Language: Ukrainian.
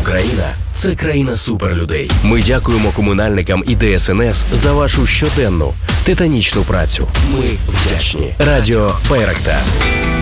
Україна – це країна суперлюдей. Ми дякуємо комунальникам і ДСНС за вашу щоденну титанічну працю. Ми вдячні. Радіо Байрактар.